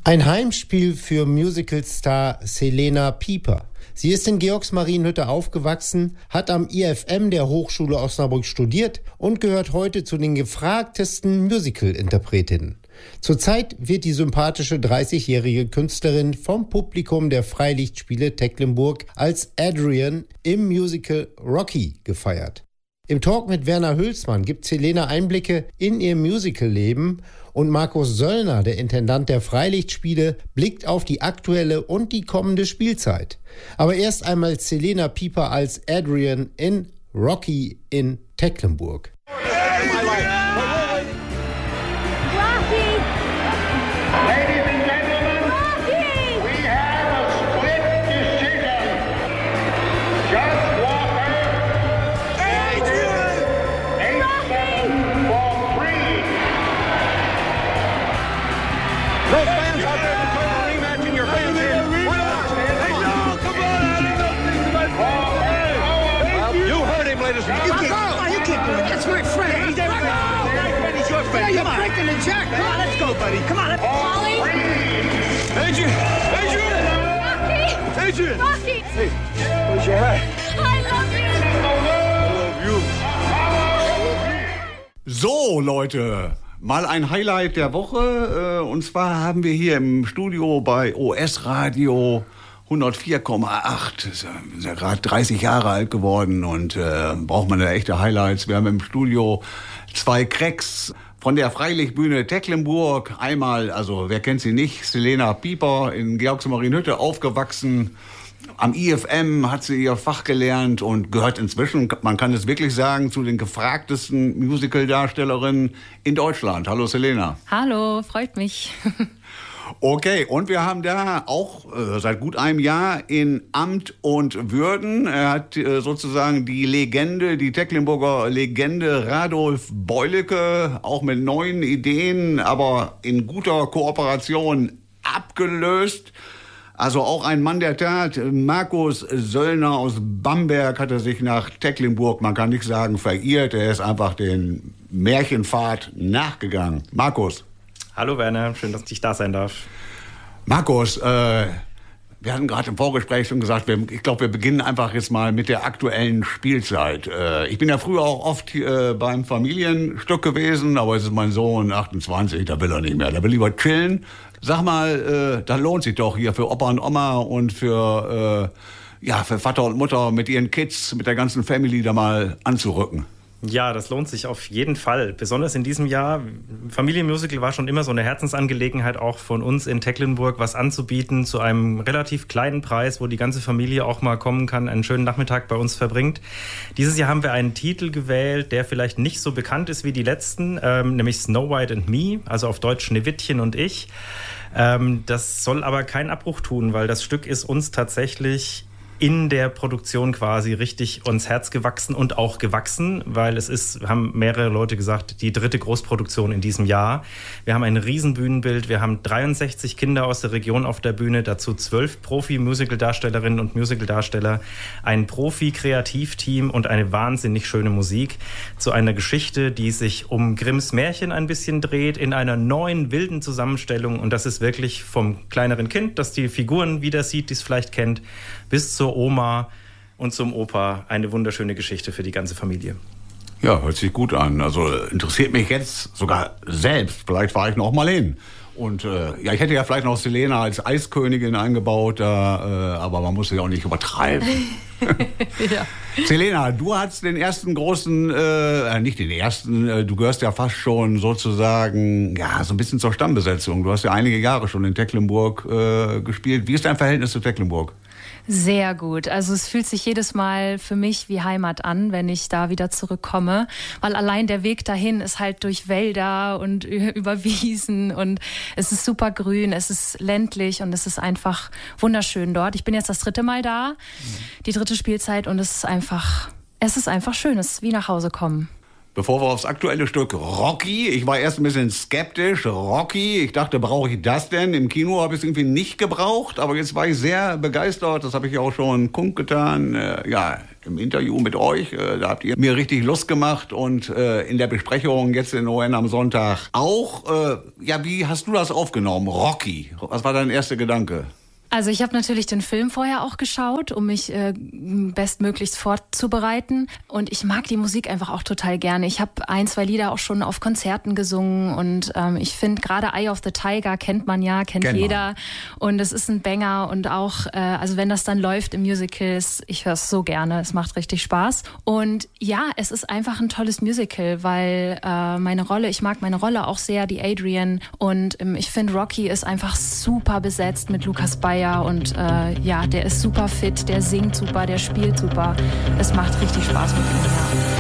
Ein Heimspiel für Musicalstar Selena Pieper. Sie ist in Georgsmarienhütte aufgewachsen, hat am IFM der Hochschule Osnabrück studiert und gehört heute zu den gefragtesten Musical-Interpretinnen. Zurzeit wird die sympathische 30-jährige Künstlerin vom Publikum der Freilichtspiele Tecklenburg als Adrian im Musical Rocky gefeiert. Im Talk mit Werner Hülsmann gibt Selena Einblicke in ihr Musical-Leben und Markus Söllner, der Intendant der Freilichtspiele, blickt auf die aktuelle und die kommende Spielzeit. Aber erst einmal Selena Pieper als Adrian in Rocky in Tecklenburg. You're breaking the jack. Come on, let's go, buddy. Come on. Molly? Adrian! Rocky! Adrian! Rocky! Hey, where's your hat? I love you! I love you. So, Leute, mal ein Highlight der Woche. Und zwar haben wir hier im Studio bei OS Radio 104,8. Ist ja gerade 30 Jahre alt geworden und braucht man da echte Highlights. Wir haben im Studio 2 Cracks von der Freilichtbühne Tecklenburg. Einmal, also wer kennt sie nicht, Selena Pieper in Georgsmarienhütte aufgewachsen. Am IFM hat sie ihr Fach gelernt und gehört inzwischen, man kann es wirklich sagen, zu den gefragtesten Musical-Darstellerinnen in Deutschland. Hallo Selena. Hallo, freut mich. Okay, und wir haben da auch seit gut einem Jahr in Amt und Würden, er hat sozusagen die Legende, die Tecklenburger Legende Radolf Beulicke, auch mit neuen Ideen, aber in guter Kooperation abgelöst. Also auch ein Mann der Tat, Markus Söllner aus Bamberg hat er sich nach Tecklenburg, man kann nicht sagen verirrt, er ist einfach den Märchenpfad nachgegangen. Markus. Hallo Werner, schön, dass ich da sein darf. Markus, wir hatten gerade im Vorgespräch schon gesagt, ich glaube, wir beginnen einfach jetzt mal mit der aktuellen Spielzeit. Ich bin ja früher auch oft beim Familienstück gewesen, aber jetzt ist mein Sohn 28, da will er nicht mehr, der will lieber chillen. Sag mal, da lohnt sich doch hier für Opa und Oma und für Vater und Mutter mit ihren Kids, mit der ganzen Family da mal anzurücken. Ja, das lohnt sich auf jeden Fall. Besonders in diesem Jahr. Familienmusical war schon immer so eine Herzensangelegenheit auch von uns in Tecklenburg, was anzubieten zu einem relativ kleinen Preis, wo die ganze Familie auch mal kommen kann, einen schönen Nachmittag bei uns verbringt. Dieses Jahr haben wir einen Titel gewählt, der vielleicht nicht so bekannt ist wie die letzten, nämlich Snow White and Me, also auf Deutsch Schneewittchen und ich. Das soll aber keinen Abbruch tun, weil das Stück ist uns tatsächlich in der Produktion quasi richtig ans Herz gewachsen und auch gewachsen, weil haben mehrere Leute gesagt, die 3. Großproduktion in diesem Jahr. Wir haben ein Riesenbühnenbild, wir haben 63 Kinder aus der Region auf der Bühne, dazu 12 Profi-Musical-Darstellerinnen und Musical-Darsteller, ein Profi-Kreativteam und eine wahnsinnig schöne Musik zu einer Geschichte, die sich um Grimms Märchen ein bisschen dreht, in einer neuen, wilden Zusammenstellung, und das ist wirklich vom kleineren Kind, das die Figuren wieder sieht, die es vielleicht kennt, bis zur Oma und zum Opa eine wunderschöne Geschichte für die ganze Familie. Ja, hört sich gut an. Also interessiert mich jetzt sogar selbst. Vielleicht fahre ich noch mal hin. Und ich hätte ja vielleicht noch Selena als Eiskönigin eingebaut, aber man muss sie auch nicht übertreiben. Ja. Selena, du hast den ersten großen, nicht den ersten, du gehörst ja fast schon sozusagen, so ein bisschen zur Stammbesetzung. Du hast ja einige Jahre schon in Tecklenburg gespielt. Wie ist dein Verhältnis zu Tecklenburg? Sehr gut. Also es fühlt sich jedes Mal für mich wie Heimat an, wenn ich da wieder zurückkomme, weil allein der Weg dahin ist halt durch Wälder und über Wiesen und es ist super grün, es ist ländlich und es ist einfach wunderschön dort. Ich bin jetzt das 3. Mal da, die 3. Spielzeit, und es ist einfach schön, es ist wie nach Hause kommen. Bevor wir aufs aktuelle Stück Rocky, ich war erst ein bisschen skeptisch, Rocky, ich dachte, brauche ich das denn? Im Kino habe ich es irgendwie nicht gebraucht, aber jetzt war ich sehr begeistert, das habe ich auch schon kundgetan, im Interview mit euch, da habt ihr mir richtig Lust gemacht und in der Besprechung jetzt in ON am Sonntag auch. Wie hast du das aufgenommen, Rocky? Was war dein erster Gedanke? Also ich habe natürlich den Film vorher auch geschaut, um mich bestmöglichst vorzubereiten. Und ich mag die Musik einfach auch total gerne. Ich habe 1, 2 Lieder auch schon auf Konzerten gesungen. Und ich finde gerade Eye of the Tiger kennt jeder. Und es ist ein Banger. Und auch, also wenn das dann läuft im Musical, ich höre es so gerne. Es macht richtig Spaß. Und ja, es ist einfach ein tolles Musical, weil ich mag meine Rolle auch sehr, die Adrian. Und ich finde, Rocky ist einfach super besetzt mit Lukas Bayer. Und der ist super fit, der singt super, der spielt super. Es macht richtig Spaß mit ihm, ja.